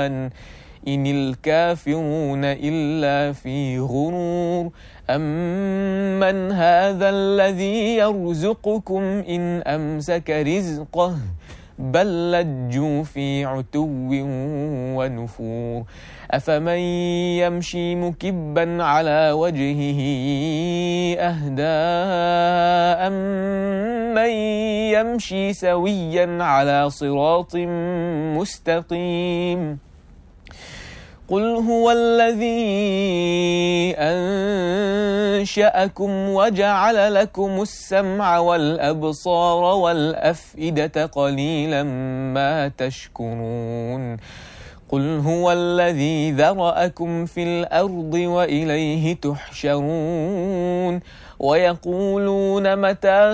إن الكافرون إلا في غرور أمن هذا الذي يرزقكم إن أمسك رزقه بل لجوا في عتو ونفور أفمن يمشي مكبا على وجهه أهدى أمن يمشي سويا على صراط مستقيم قل هو الذي أنشأكم وجعل لكم السمع والأبصار والأفئدة قليلا ما تشكرون قل هو الذي ذرأكم في الأرض وإليه تحشرون ويقولون متى